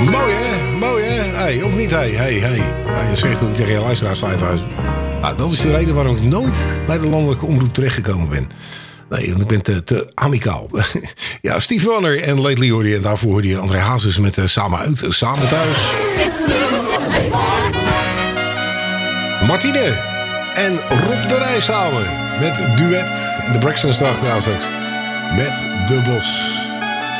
Mooi hè, mooi hè. Hey, of niet, hey. Je zegt dat ik tegen je luisteraars Vijfhuizen. Nou, dat is de reden waarom ik nooit bij de landelijke omroep terechtgekomen ben. Nee, want ik ben te amicaal. Ja, Steve Wonder en Lately hoorde je. En daarvoor hoorde je André Hazes met Samen Uit, Samen Thuis. Martine en Rob de Rij samen met Duet. De Braxton straks met De Bos.